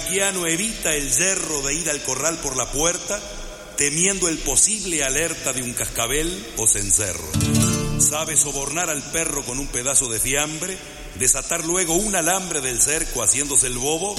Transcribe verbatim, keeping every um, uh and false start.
villaquiano evita el yerro de ir al corral por la puerta, temiendo el posible alerta de un cascabel o cencerro. Sabe sobornar al perro con un pedazo de fiambre, desatar luego un alambre del cerco haciéndose el bobo